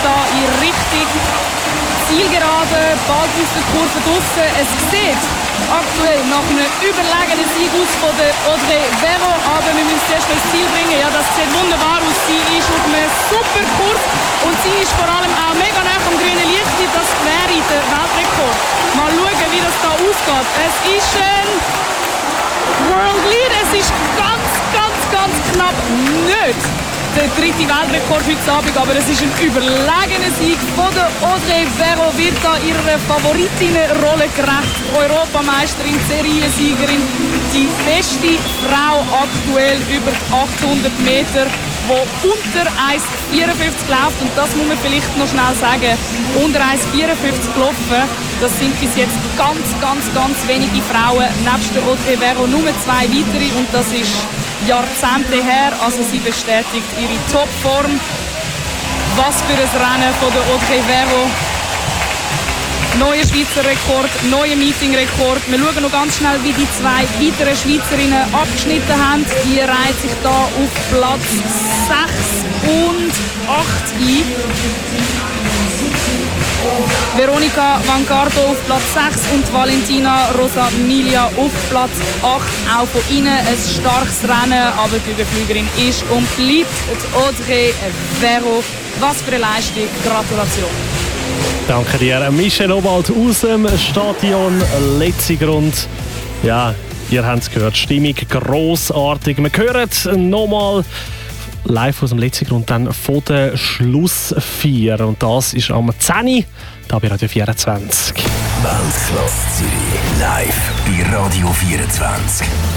da in Richtung Zielgerade, bald aus der Kurve draussen. Es sieht aktuell nach einem überlegenen Sieg aus von der Audrey Vero, aber wir müssen zuerst noch ins Ziel bringen. Ja, das sieht wunderbar aus. Sie ist auf einem super Kurs und sie ist vor allem auch mega nah am grünen Licht. Das wäre der Weltrekord. Mal schauen, wie das da ausgeht. Es ist ein World Lead. Es ist ganz knapp nicht der dritte Weltrekord heute Abend, aber es ist ein überlegener Sieg von der Audrey Vero, wird da ihrer Favoritinnenrolle gerecht. Europameisterin, Seriensiegerin, die beste Frau aktuell über 800 Meter, die unter 1,54 läuft. Und das muss man vielleicht noch schnell sagen. Unter 1,54 gelaufen, das sind bis jetzt ganz wenige Frauen. Nebst der Audrey Vero nur 2 weitere und das ist Jahrzehnte her, also sie bestätigt ihre Topform. Was für ein Rennen von der Audrey Vero. Neuer Schweizer Rekord, neuer Meetingrekord. Wir schauen noch ganz schnell, wie die 2 weiteren Schweizerinnen abgeschnitten haben. Die reiht sich da auf Platz 6 und 8 ein. Veronika Vancardo auf Platz 6 und Valentina Rosamilia auf Platz 8. Auch von ihnen ein starkes Rennen, aber die Überflügerin ist und bleibt die Audrey Vero. Was für eine Leistung, Gratulation. Danke dir, Michel Obwald aus dem Stadion Letzigrund. Ja, ihr habt es gehört, Stimmung grossartig. Wir hören nochmal live aus dem Letzigrund dann von der Schlussfeier. Und das ist am 10. Uhr, da bei Radio 24. Weltklasse Zürich, live bei Radio 24.